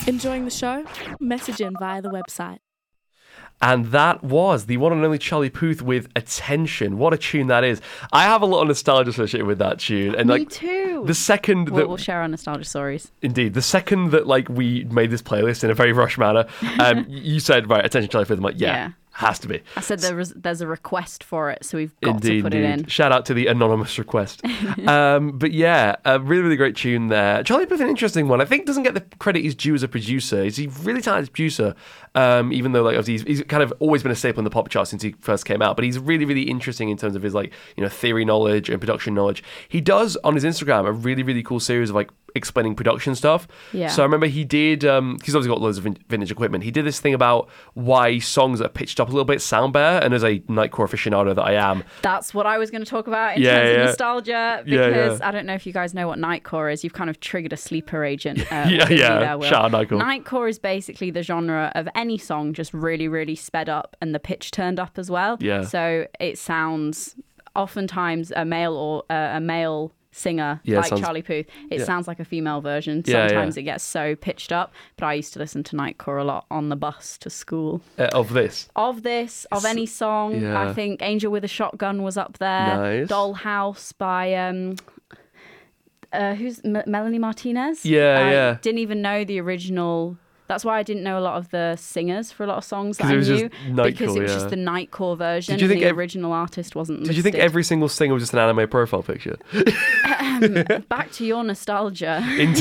Enjoying the show? Message in via the website. And that was the one and only Charlie Puth with Attention. What a tune that is. I have a lot of nostalgia associated with that tune. And Me too. The second that... We'll share our nostalgia stories. Indeed. The second that we made this playlist in a very rushed manner, you said, right, Attention Charlie Puth. I'm like, yeah. Has to be. I said there's a request for it, so we've got to put it in. Shout out to the anonymous request. But yeah, a really, really great tune there. Charlie Puth, an interesting one. I think doesn't get the credit he's due as a producer. He's a really talented producer, even though obviously he's kind of always been a staple in the pop chart since he first came out. But he's really, really interesting in terms of his theory knowledge and production knowledge. He does on his Instagram a really, really cool series of explaining production stuff. Yeah. So I remember he did, he's obviously got loads of vintage equipment. He did this thing about why songs that are pitched up a little bit sound better. And as a Nightcore aficionado that I am, that's what I was going to talk about in terms of nostalgia, because I don't know if you guys know what Nightcore is. You've kind of triggered a sleeper agent. Shout out Nightcore. Nightcore is basically the genre of any song just really, really sped up and the pitch turned up as well. Yeah. So it sounds oftentimes a male singer Charlie Puth. It sounds like a female version. Sometimes it gets so pitched up, but I used to listen to Nightcore a lot on the bus to school. Of any song. I think Angel with a Shotgun was up there. Nice. Dollhouse by who's Melanie Martinez? I didn't even know the original. That's why I didn't know a lot of the singers for a lot of songs that I knew, because it was just the Nightcore version. Did you think the original artist wasn't listed. Did you think every single singer was just an anime profile picture? Back to your nostalgia.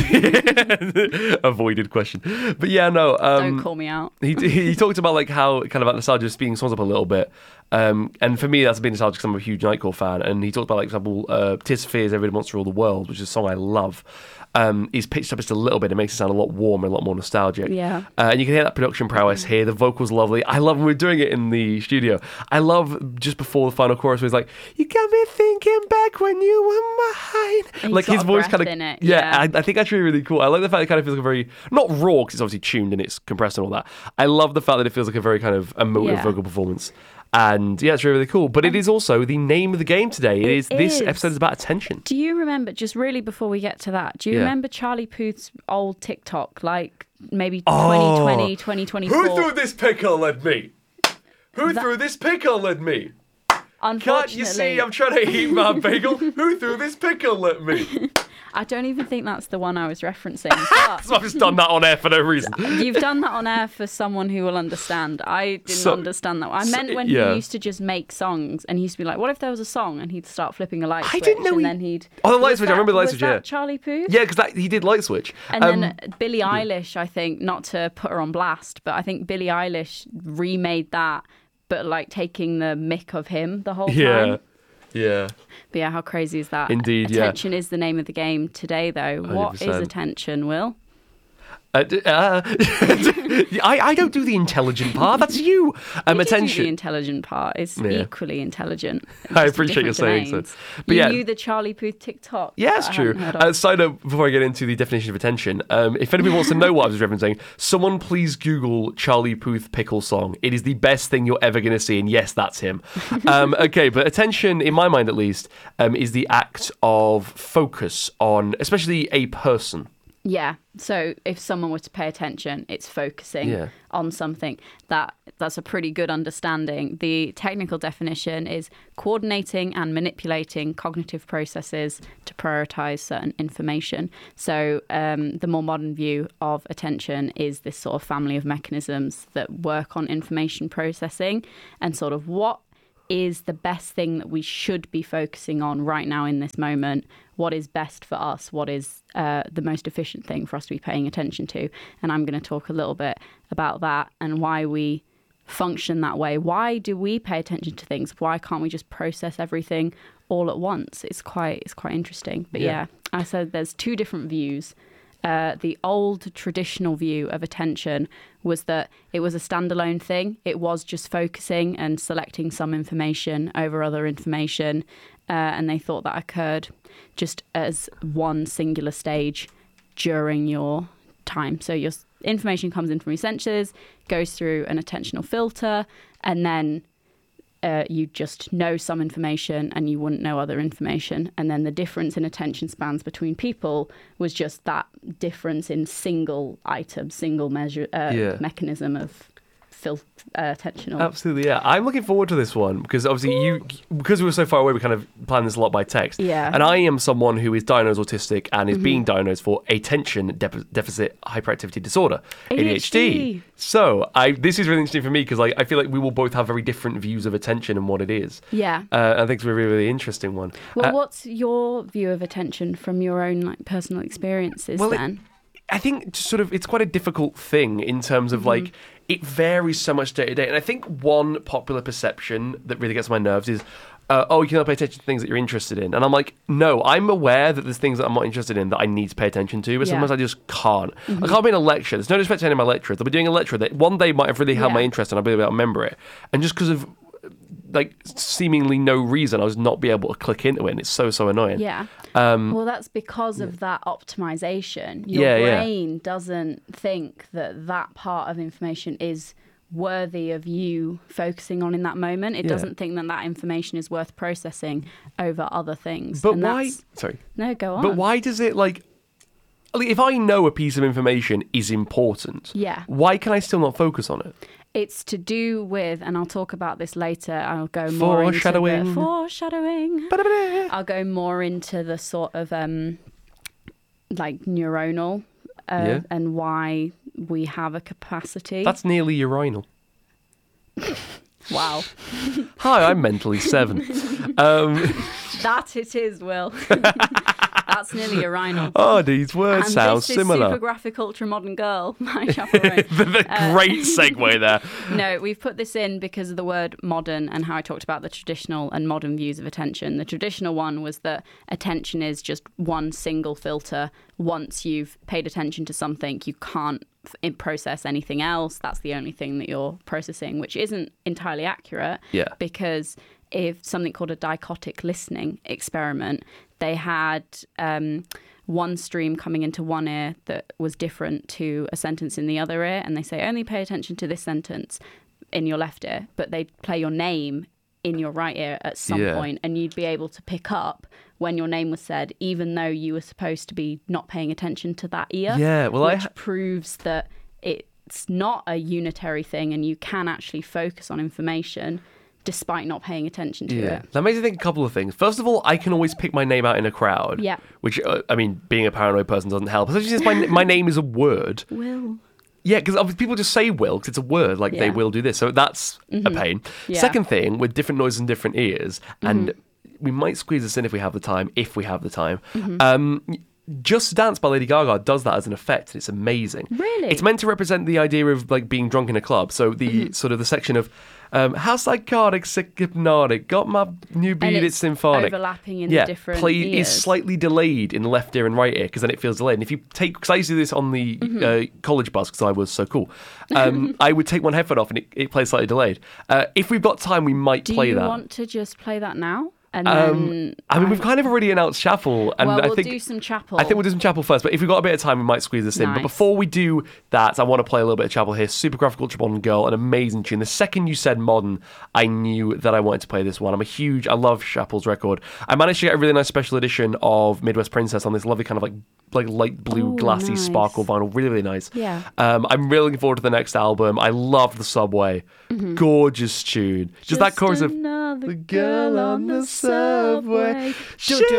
Avoided question. But yeah, no. Don't call me out. He talked about how kind of about nostalgia speeding songs up a little bit. And for me, that's been nostalgic because I'm a huge Nightcore fan. And he talked about, for example, Tears for Fears, Every Monster Rule the World, which is a song I love. He's pitched up just a little bit. It makes it sound a lot warmer, a lot more nostalgic. Yeah. And you can hear that production prowess here. The vocal's lovely. I love when we're doing it in the studio. I love just before the final chorus where he's like, "You got me thinking back when you were mine." His voice kind of in it. I think that's really, really cool. I like the fact it kind of feels like a very, not raw because it's obviously tuned and it's compressed and all that. I love the fact that it feels like a very kind of emotive vocal performance. And it's really, really cool. But it is also the name of the game today. This episode is about attention. Do you remember, just really before we get to that, do you remember Charlie Puth's old TikTok, maybe 2020, 2024? Who threw this pickle at me? Who threw this pickle at me? Unfortunately. Can't you see I'm trying to eat my bagel? Who threw this pickle at me? I don't even think that's the one I was referencing. But so I've just done that on air for no reason. You've done that on air for someone who will understand. I didn't understand that. I meant when he used to just make songs and he used to be like, what if there was a song? And he'd start flipping a light switch. I didn't know then he'd... Oh, the light switch. I remember the light switch, that Charlie Puth? Yeah, because he did light switch. And then Billie Eilish, I think, not to put her on blast, but I think Billie Eilish remade that, but taking the mick of him the whole time. Yeah. But yeah, how crazy is that? Indeed, Attention is the name of the game today, though. 100%. What is attention, Will? I don't do the intelligent part. That's you. Attention. Do the intelligent part. It's equally intelligent. I appreciate you saying so. But you knew the Charlie Puth TikTok. Yeah, it's true. Side note, before I get into the definition of attention, if anybody wants to know what I was referencing, someone please Google Charlie Puth pickle song. It is the best thing you're ever going to see, and yes, that's him. Okay, but attention, in my mind at least, is the act of focus on, especially a person. Yeah. So if someone were to pay attention, it's focusing on something. That's a pretty good understanding. The technical definition is coordinating and manipulating cognitive processes to prioritize certain information. So the more modern view of attention is this sort of family of mechanisms that work on information processing and sort of what is the best thing that we should be focusing on right now in this moment. What is best for us? What is the most efficient thing for us to be paying attention to? And I'm going to talk a little bit about that and why we function that way. Why do we pay attention to things? Why can't we just process everything all at once? It's quite interesting. But yeah, I said there's two different views. The old traditional view of attention was that it was a standalone thing. It was just focusing and selecting some information over other information. And they thought that occurred just as one singular stage during your time. So your information comes in from your senses, goes through an attentional filter, and then you just know some information and you wouldn't know other information. And then the difference in attention spans between people was just that difference in single item, single measure mechanism of attentional. Absolutely, yeah. I'm looking forward to this one because obviously because we were so far away, we kind of planned this a lot by text. Yeah. And I am someone who is diagnosed autistic and is being diagnosed for attention deficit hyperactivity disorder, ADHD. So this is really interesting for me because I feel like we will both have very different views of attention and what it is. Yeah. I think it's a really, really interesting one. Well, what's your view of attention from your own personal experiences then? I think it's quite a difficult thing in terms of it varies so much day to day. And I think one popular perception that really gets on my nerves is, you can only pay attention to things that you're interested in. And I'm like, no, I'm aware that there's things that I'm not interested in that I need to pay attention to, but sometimes I just can't. I can't be in a lecture. There's no disrespect to any of my lecturers. I'll be doing a lecture that one day might have really held my interest and I'll be able to remember it. And just because of seemingly no reason, I was not be able to click into it, and it's so annoying. Yeah. Well, that's because of that optimization. Your brain doesn't think that part of information is worthy of you focusing on in that moment. It doesn't think that information is worth processing over other things. But why? Sorry. No, go on. But why does it if I know a piece of information is important, why can I still not focus on it? It's to do with, and I'll talk about this later, I'll go more into foreshadowing. I'll go more into the sort of neuronal and why we have a capacity. That's nearly urinal. Wow. Hi, I'm mentally 7. That it is, Will. That's nearly urinal. Oh, these words sound similar. And this is Super Graphic Ultra Modern Girl, my chaperone. the great segue there. No, we've put this in because of the word modern and how I talked about the traditional and modern views of attention. The traditional one was that attention is just one single filter. Once you've paid attention to something, you can't process anything else. That's the only thing that you're processing, which isn't entirely accurate. Yeah. Because if something called a dichotic listening experiment, they had one stream coming into one ear that was different to a sentence in the other ear, and they say only pay attention to this sentence in your left ear, but they'd play your name in your right ear at some point, and you'd be able to pick up when your name was said, even though you were supposed to be not paying attention to that ear. Yeah, well, which proves that it's not a unitary thing, and you can actually focus on information despite not paying attention to it. That makes me think a couple of things. First of all, I can always pick my name out in a crowd. Yeah. Which, being a paranoid person doesn't help. Especially since my name is a word. Will. Yeah, because people just say will, because it's a word, they will do this. So that's a pain. Yeah. Second thing, with different noises in different ears, and we might squeeze this in if we have the time, Just Dance by Lady Gaga does that as an effect, and it's amazing. Really? It's meant to represent the idea of being drunk in a club. So the sort of the section of how psychotic, sick, hypnotic, got my new beat, it's symphonic. Overlapping in the different ears. Is slightly delayed in the left ear and right ear because then it feels delayed. And if you take, because I used to do this on the college bus because I was so cool, I would take one headphone off and it plays slightly delayed. If we've got time, we might play that. Do you want to just play that now? And then, we've kind of already announced Chapel, and we'll I think do some Chapel. I think we'll do some Chapel first, but if we've got a bit of time, we might squeeze this in. But before we do that, I want to play a little bit of Chapel here. Super Graphic Ultra Modern Girl, an amazing tune. The second you said modern, I knew that I wanted to play this one. I love Chapel's record. I managed to get a really nice special edition of Midwest Princess on this lovely kind of like light blue glassy sparkle vinyl. Really, really nice. Yeah. I'm really looking forward to the next album. I love The Subway. Gorgeous tune. Just that chorus of the girl on the subway. She got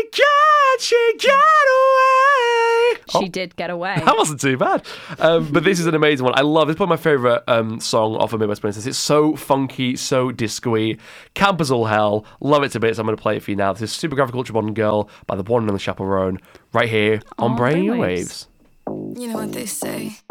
away. She did get away. That wasn't too bad. But this is an amazing one. I love it. It's probably my favourite song off of Midwest Princess. It's so funky, so disco-y. Camp as all hell. Love it to bits. I'm going to play it for you now. This is Super Graphic Ultra Modern Girl by the one and the Chaperone right here on Brainwaves. You know what they say.